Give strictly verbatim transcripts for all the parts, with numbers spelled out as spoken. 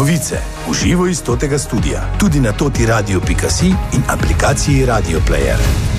Novice v živo iz Totega studia, tudi na toti radio pika si in aplikaciji Radio Player.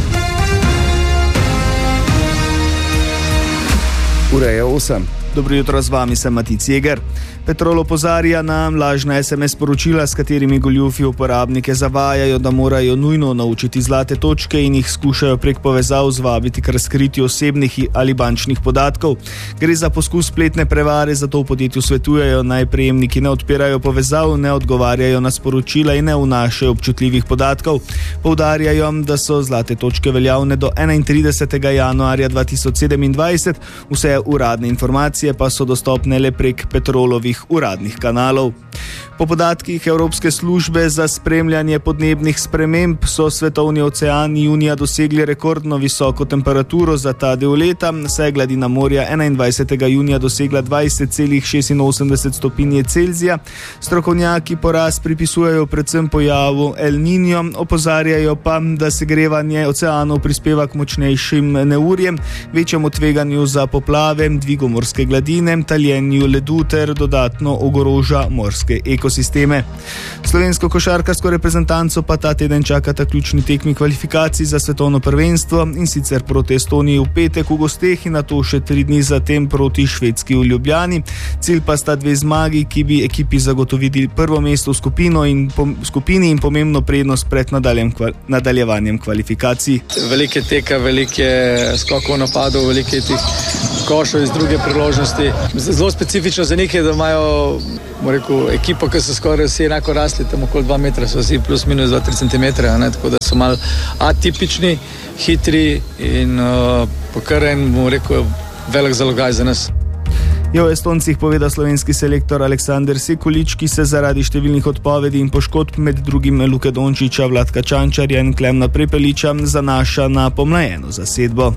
Ura je osem. Dobro jutro, z vami sem Matic Jeger. Petrol opozarja na lažna es em es sporočila, s katerimi goljufi uporabnike zavajajo, da morajo nujno naučiti zlate točke in jih skušajo prek povezav zvabiti k razkritju osebnih ali bančnih podatkov. Gre za poskus spletne prevare, zato v podjetju svetujejo, naj prejemniki ne odpirajo povezav, ne odgovarjajo na sporočila in ne vnašajo občutljivih podatkov. Poudarjajo, da so zlate točke veljavne do enaintridesetega januarja dva tisoč sedemindvajset, vse uradne informacije pa so dostopne le prek Petrolovih uradnih kanalov. Po podatkih Evropske službe za spremljanje podnebnih sprememb so svetovni oceani junija dosegli rekordno visoko temperaturo za ta del leta, saj je gladina morja enaindvajsetega junija dosegla dvajset celih šestinosemdeset stopinje Celzija. Strokovnjaki porast pripisujejo predvsem pojavu El Niño, opozarjajo pa, da segrevanje oceanov prispeva k močnejšim neurjem, večjemu tveganju za poplave, dvigu morske gladine, taljenju ledu ter dodatno ogroža morske ekosisteme. Slovensko košarkarsko reprezentanco pa ta teden čakata ključni tekmi kvalifikacij za svetovno prvenstvo, in sicer proti Estoniji v petek v gosteh in nato še tri dni zatem proti Švedski v Ljubljani. Cilj pa sta dve zmagi, ki bi ekipi zagotovili prvo mesto v skupino in pom, skupini in pomembno prednost pred nadaljem, nadaljevanjem kvalifikacij. Velike teka, velike skokov napadov, velike tih košov iz druge priložnosti. Zelo specifično za nekaj, da imajo rekel, ekipo, ki so skoraj vsi enako rasli, tam okoli dva metra, so vsi plus minus dva, tri centimetre, ne? Tako da so malo atipični, hitri in uh, pokrjen, bomo rekel, velik zalogaj za nas. Je o Estoncih povedal slovenski selektor Aleksander Sekulič, ki se zaradi številnih odpovedi in poškodb med drugim Luke Dončića, Vladka Čančarja in Klemna Prepeliča zanaša na pomlajeno zasedbo.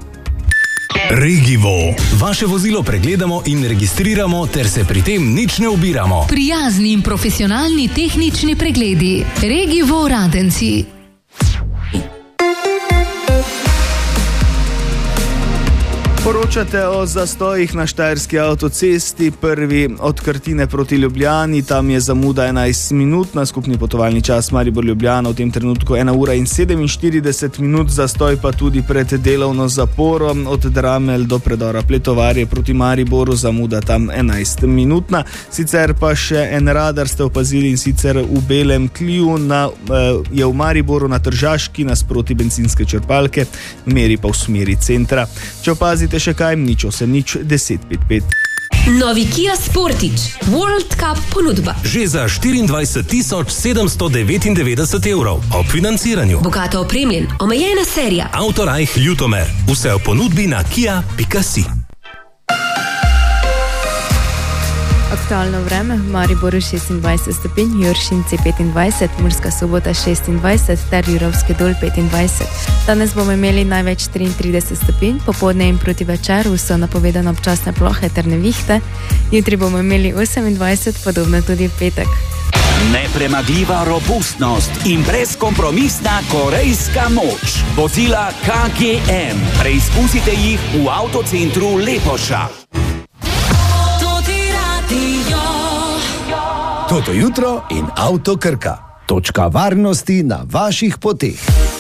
Regivo. Vaše vozilo pregledamo in registriramo, ter se pri tem nič ne ubiramo. Prijazni in profesionalni tehnični pregledi. Regivo Radenci. Poročate o zastojih na štajerski avtocesti, prvi od Krtine proti Ljubljani, tam je zamuda enajst minut, na skupni potovalni čas Maribor-Ljubljana v tem trenutku ena ura in sedeminštirideset minut, zastoj pa tudi pred delovno zaporo od Dramelj do predora Pletovarje proti Mariboru, zamuda tam enajst minutna. Sicer pa še en radar ste opazili, in sicer v belem Clio na, je v Mariboru na Tržaški nasproti bencinske črpalke, meri pa v smeri centra. Če opazite še kaj, nič osem nič deset pet pet. Novi Kia Sportage World Cup ponudba. Že za štiriindvajset tisoč sedemsto devetindevetdeset evrov ob financiranju. Bogato opremljen, omejena serija. Autorajh Ljutomer. Vse v ponudbi na kia pika si. Aktualno vreme, v Mariboru šestindvajset stopinj, Juršinci petindvajset, Murska Sobota šestindvajset ter Jurovski Dol petindvajset. Danes bomo imeli največ triintrideset stopinj, popoldne in proti večeru so napovedane občasne plohe ter nevihte. Jutri bomo imeli osemindvajset, podobno tudi v petek. Nepremagljiva robustnost in brezkompromisna korejska moč. Vozila K G M. Preizkusite jih v avtocentru Lepoša. Toto jutro in Avto Krka. Točka varnosti na vaših poteh.